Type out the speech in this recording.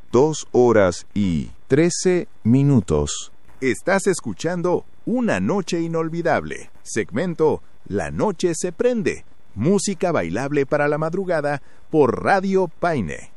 2 horas y 13 minutos. Estás escuchando Una Noche Inolvidable, segmento La Noche se Prende, música bailable para la madrugada por Radio Paine.